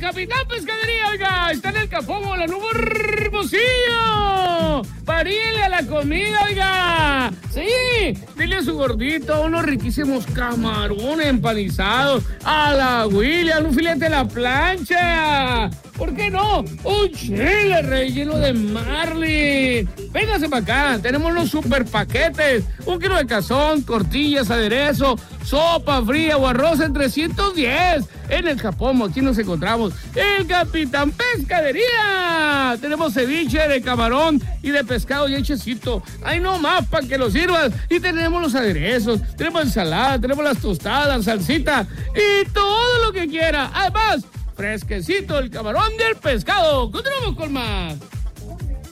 Capitán Pescadería, oiga, está en el Capomo, la Nuevo Hermosillo. Paríle a la comida, oiga. Sí, dile a su gordito unos riquísimos camarones empanizados, a la William, un filete a la plancha. ¿Por qué no? Un chile relleno de marlin. Véngase para acá, tenemos los super paquetes. 1 kilo de cazón, tortillas, aderezo, sopa fría o arroz en 310. En el Capomo, aquí nos encontramos. El Capitán Pescadería. Tenemos ceviche de camarón y de pescado y hechecito. Ahí nomás para que lo sirvas. Y tenemos los aderezos, tenemos ensalada, tenemos las tostadas, salsita y todo lo que quiera. Además, fresquecito el camarón y el pescado. Continuamos con más.